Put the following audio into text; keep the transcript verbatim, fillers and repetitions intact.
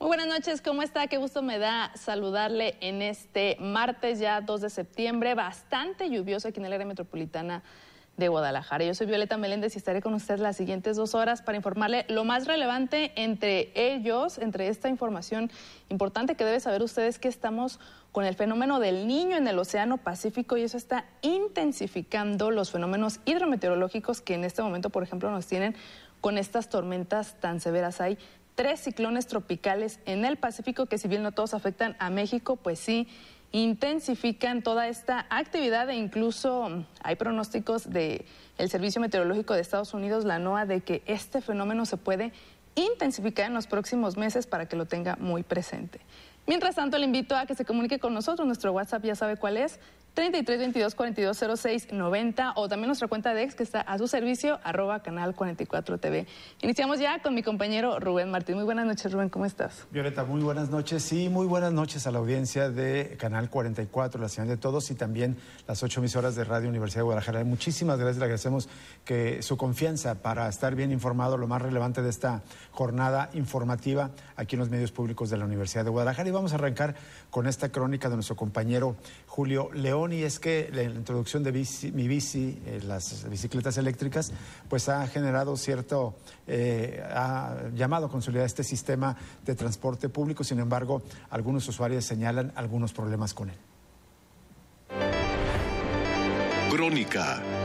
Muy buenas noches, ¿cómo está? Qué gusto me da saludarle en este martes ya dos de septiembre, bastante lluvioso aquí en el área metropolitana de Guadalajara. Yo soy Violeta Meléndez y estaré con usted las siguientes dos horas para informarle lo más relevante entre ellos, entre esta información importante que debe saber ustedes, que estamos con el fenómeno del Niño en el Océano Pacífico y eso está intensificando los fenómenos hidrometeorológicos que en este momento, por ejemplo, nos tienen con estas tormentas tan severas. Hay tres ciclones tropicales en el Pacífico que, si bien no todos afectan a México, pues sí intensifican toda esta actividad, e incluso hay pronósticos del Servicio Meteorológico de Estados Unidos, la NOAA, de que este fenómeno se puede intensificar en los próximos meses, para que lo tenga muy presente. Mientras tanto, le invito a que se comunique con nosotros. Nuestro WhatsApp ya sabe cuál es, treinta y tres, veintidós, cuarenta y dos, cero seis, noventa, o también nuestra cuenta de ex que está a su servicio, arroba canal cuarenta y cuatro T V. Iniciamos ya con mi compañero Rubén Martín. Muy buenas noches, Rubén, ¿cómo estás? Violeta, muy buenas noches. Sí, muy buenas noches a la audiencia de Canal cuarenta y cuatro, la señal de todos, y también las ocho emisoras de Radio Universidad de Guadalajara. Muchísimas gracias, le agradecemos que su confianza para estar bien informado, lo más relevante de esta jornada informativa aquí en los medios públicos de la Universidad de Guadalajara. Y vamos a arrancar con esta crónica de nuestro compañero Julio León, y es que la introducción de bici, Mi Bici, eh, las bicicletas eléctricas, pues ha generado cierto, eh, ha llamado a consolidar este sistema de transporte público. Sin embargo, algunos usuarios señalan algunos problemas con él. Crónica